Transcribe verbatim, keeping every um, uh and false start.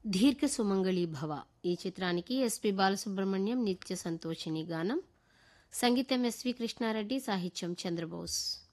దీర్ఘ సుమంగళి భవ ఈ చిత్రానికి ఎస్పి బాలసుబ్రహ్మణ్యం, నిత్య సంతోషిని గానం. సంగీతం ఎస్వి కృష్ణారెడ్డి, సాహిత్యం చంద్రబోస్.